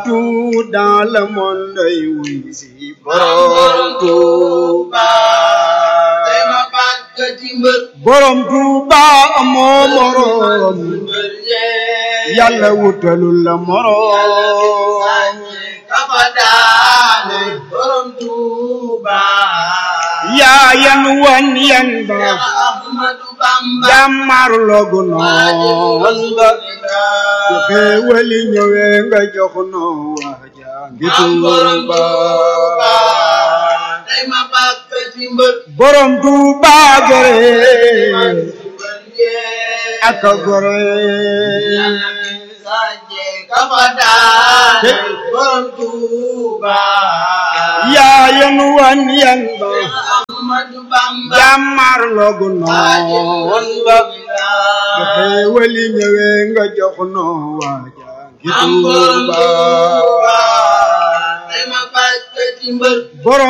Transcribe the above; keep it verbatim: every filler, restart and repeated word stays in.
tout dans le monde wuy si borom Touba tey ma bàkk ci mbër borom Touba amoo morom yàlla wutalul la morom kafa daane borom Touba yaa yan wan yan ba Ahmadu Bamba jàmmar logu noon ba su xéewali ñëwee nga jox noo waaja ngi Touba tey ma bàkk ci mbër borom Touba gore ak gore kafa daane borom Touba yaa yan wan yan ba Ahmadu Bamba jàmmar logu noon ba su xéewali ñëwee nga jox noo waaja ngi Touba tey ma bàkk ci mbër borom